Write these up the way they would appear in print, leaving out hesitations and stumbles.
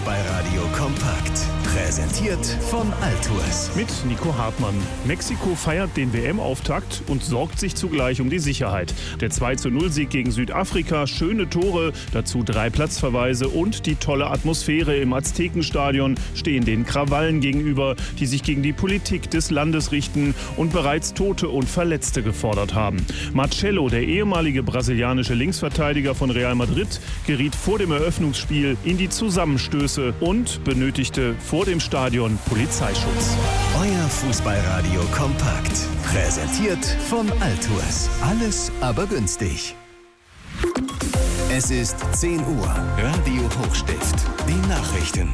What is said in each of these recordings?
Fußballradio kompakt. Präsentiert von Altours. Mit Nico Hartmann. Mexiko feiert den WM-Auftakt und sorgt sich zugleich um die Sicherheit. Der 2:0-Sieg gegen Südafrika, schöne Tore, dazu 3 Platzverweise und die tolle Atmosphäre im Aztekenstadion stehen den Krawallen gegenüber, die sich gegen die Politik des Landes richten und bereits Tote und Verletzte gefordert haben. Marcelo, der ehemalige brasilianische Linksverteidiger von Real Madrid, geriet vor dem Eröffnungsspiel in die Zusammenstöße und benötigte vor dem Stadion Polizeischutz. Euer Fußballradio kompakt. Präsentiert von Altours. Alles aber günstig. Es ist 10 Uhr. Radio Hochstift. Die Nachrichten.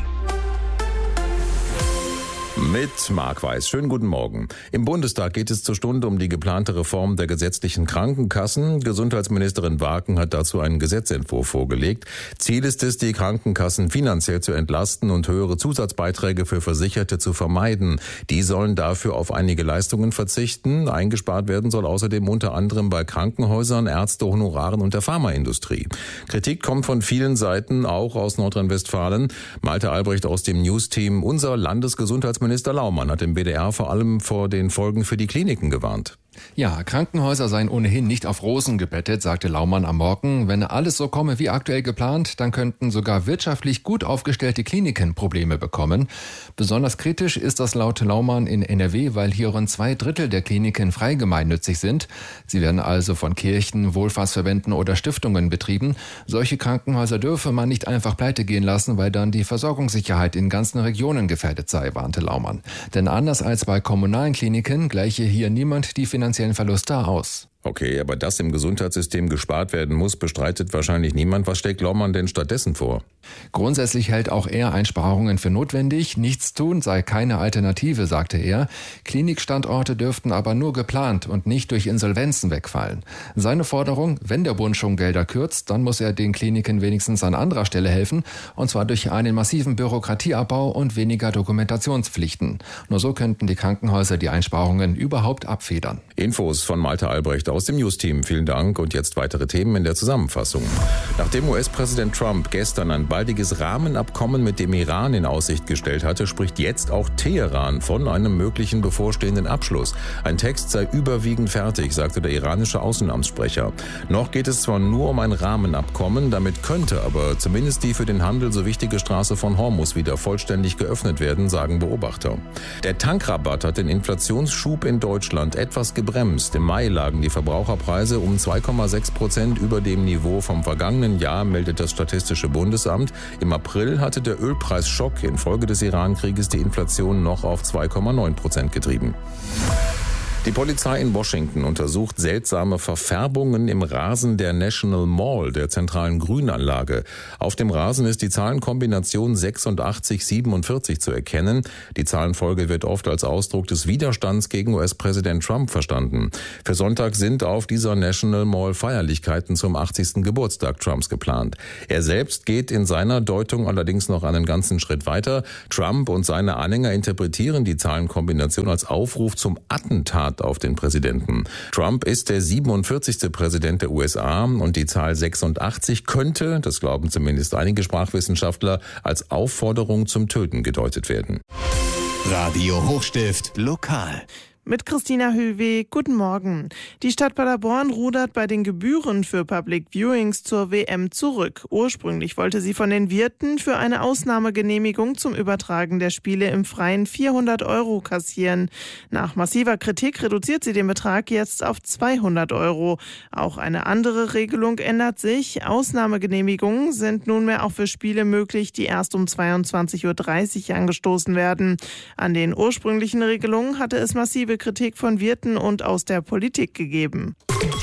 Mit Marc Weiß. Schönen guten Morgen. Im Bundestag geht es zur Stunde um die geplante Reform der gesetzlichen Krankenkassen. Gesundheitsministerin Waken hat dazu einen Gesetzentwurf vorgelegt. Ziel ist es, die Krankenkassen finanziell zu entlasten und höhere Zusatzbeiträge für Versicherte zu vermeiden. Die sollen dafür auf einige Leistungen verzichten. Eingespart werden soll außerdem unter anderem bei Krankenhäusern, Ärztehonoraren und der Pharmaindustrie. Kritik kommt von vielen Seiten, auch aus Nordrhein-Westfalen. Malte Albrecht aus dem News-Team. Unser Landesgesundheitsminister Laumann hat im WDR vor allem vor den Folgen für die Kliniken gewarnt. Ja, Krankenhäuser seien ohnehin nicht auf Rosen gebettet, sagte Laumann am Morgen. Wenn alles so komme wie aktuell geplant, dann könnten sogar wirtschaftlich gut aufgestellte Kliniken Probleme bekommen. Besonders kritisch ist das laut Laumann in NRW, weil hier rund 2/3 der Kliniken frei gemeinnützig sind. Sie werden also von Kirchen, Wohlfahrtsverbänden oder Stiftungen betrieben. Solche Krankenhäuser dürfe man nicht einfach pleite gehen lassen, weil dann die Versorgungssicherheit in ganzen Regionen gefährdet sei, warnte Laumann. Denn anders als bei kommunalen Kliniken gleiche hier niemand die finanziellen Verluste aus. Okay, aber dass im Gesundheitssystem gespart werden muss, bestreitet wahrscheinlich niemand. Was schlägt Laumann denn stattdessen vor? Grundsätzlich hält auch er Einsparungen für notwendig. Nichts tun sei keine Alternative, sagte er. Klinikstandorte dürften aber nur geplant und nicht durch Insolvenzen wegfallen. Seine Forderung, wenn der Bund schon Gelder kürzt, dann muss er den Kliniken wenigstens an anderer Stelle helfen, und zwar durch einen massiven Bürokratieabbau und weniger Dokumentationspflichten. Nur so könnten die Krankenhäuser die Einsparungen überhaupt abfedern. Infos von Malte Albrecht aus dem News-Team. Vielen Dank und jetzt weitere Themen in der Zusammenfassung. Nachdem US-Präsident Trump gestern ein baldiges Rahmenabkommen mit dem Iran in Aussicht gestellt hatte, spricht jetzt auch Teheran von einem möglichen bevorstehenden Abschluss. Ein Text sei überwiegend fertig, sagte der iranische Außenamtssprecher. Noch geht es zwar nur um ein Rahmenabkommen, damit könnte aber zumindest die für den Handel so wichtige Straße von Hormuz wieder vollständig geöffnet werden, sagen Beobachter. Der Tankrabatt hat den Inflationsschub in Deutschland etwas gebremst. Im Mai lagen die Verbraucherpreise um 2,6% über dem Niveau vom vergangenen Jahr, meldet das Statistische Bundesamt. Im April hatte der Ölpreisschock infolge des Iran-Krieges die Inflation noch auf 2,9% getrieben. Die Polizei in Washington untersucht seltsame Verfärbungen im Rasen der National Mall, der zentralen Grünanlage. Auf dem Rasen ist die Zahlenkombination 8647 zu erkennen. Die Zahlenfolge wird oft als Ausdruck des Widerstands gegen US-Präsident Trump verstanden. Für Sonntag sind auf dieser National Mall Feierlichkeiten zum 80. Geburtstag Trumps geplant. Er selbst geht in seiner Deutung allerdings noch einen ganzen Schritt weiter. Trump und seine Anhänger interpretieren die Zahlenkombination als Aufruf zum Attentat auf den Präsidenten. Trump ist der 47. Präsident der USA und die Zahl 86 könnte, das glauben zumindest einige Sprachwissenschaftler, als Aufforderung zum Töten gedeutet werden. Radio Hochstift lokal. Mit Christina Höwe, guten Morgen. Die Stadt Paderborn rudert bei den Gebühren für Public Viewings zur WM zurück. Ursprünglich wollte sie von den Wirten für eine Ausnahmegenehmigung zum Übertragen der Spiele im Freien 400 € kassieren. Nach massiver Kritik reduziert sie den Betrag jetzt auf 200 €. Auch eine andere Regelung ändert sich. Ausnahmegenehmigungen sind nunmehr auch für Spiele möglich, die erst um 22:30 Uhr angestoßen werden. An den ursprünglichen Regelungen hatte es massive Kritik von Wirten und aus der Politik gegeben.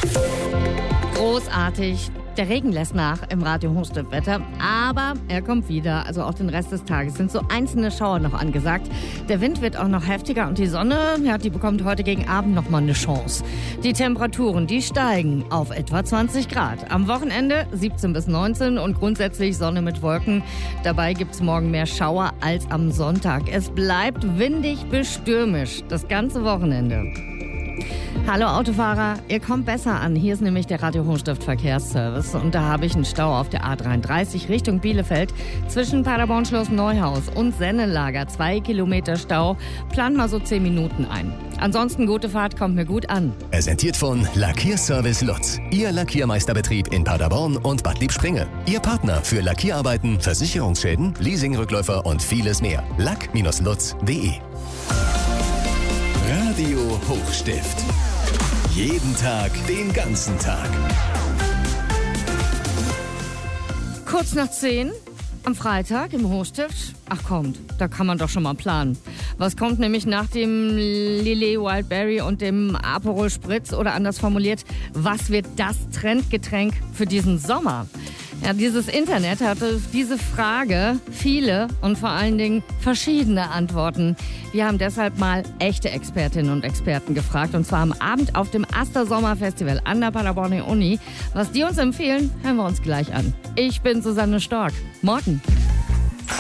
Großartig. Der Regen lässt nach im Radio Hochstift-Wetter, aber er kommt wieder. Also auch den Rest des Tages sind so einzelne Schauer noch angesagt. Der Wind wird auch noch heftiger und die Sonne, die bekommt heute gegen Abend noch mal eine Chance. Die Temperaturen, die steigen auf etwa 20 Grad. Am Wochenende 17 bis 19 und grundsätzlich Sonne mit Wolken. Dabei gibt es morgen mehr Schauer als am Sonntag. Es bleibt windig bis stürmisch das ganze Wochenende. Hallo Autofahrer, ihr kommt besser an. Hier ist nämlich der Radio Hochstift Verkehrsservice und da habe ich einen Stau auf der A33 Richtung Bielefeld zwischen Paderborn Schloss Neuhaus und Sennelager. 2 Kilometer Stau, plant mal so 10 Minuten ein. Ansonsten gute Fahrt, kommt mir gut an. Präsentiert von Lackierservice Lutz. Ihr Lackiermeisterbetrieb in Paderborn und Bad Liebspringe. Ihr Partner für Lackierarbeiten, Versicherungsschäden, Leasingrückläufer und vieles mehr. Lack-lutz.de. Radio Hochstift. Jeden Tag, den ganzen Tag. Kurz nach 10 am Freitag im Hochstift. Ach kommt, da kann man doch schon mal planen. Was kommt nämlich nach dem Lillet Wildberry und dem Aperol Spritz? Oder anders formuliert, was wird das Trendgetränk für diesen Sommer? Ja, dieses Internet hatte auf diese Frage viele und vor allen Dingen verschiedene Antworten. Wir haben deshalb mal echte Expertinnen und Experten gefragt, und zwar am Abend auf dem Aster Sommerfestival an der Paderborner Uni. Was die uns empfehlen, hören wir uns gleich an. Ich bin Susanne Stork. Morgen.